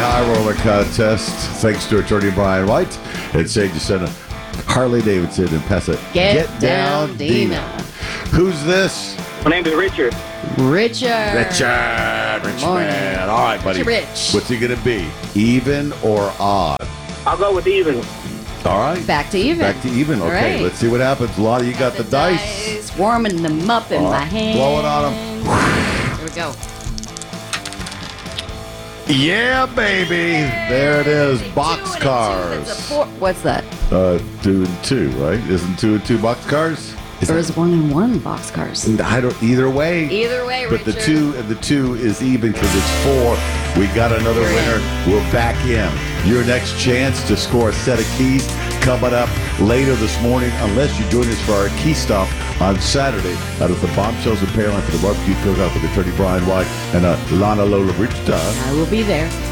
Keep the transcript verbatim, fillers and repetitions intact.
High roller contest, thanks to attorney Brian White and Sage Sena, Harley Davidson, and Pessa. Get, Get down, down Dina. Dina. Who's this? My name is Richard. Richard. Richard. Rich Morning. man. All right, buddy. Rich. What's he going to be? Even or odd? I'll go with even. Oh. All right. Back to even. Back to even. Okay, right. let's see what happens. Lotta, you got, got the, the dice. dice. Warming them up in All my right. hand. Blow it on them. Here we go. Yeah, baby. There it is. Box cars. What's that? Uh, two and two, right? Isn't two and two box cars? Is there is one and one box cars. I don't. Either way. Either way, But Richard. the two and the two is even because it's four. We got another You're winner. in. We're back in. Your next chance to score a set of keys coming up later this morning, unless you join us for our key stop on Saturday out of the Bombshells in Pearland for the barbecue cookout with attorney Brian White and uh, Lana Lola Bridgetown. I will be there.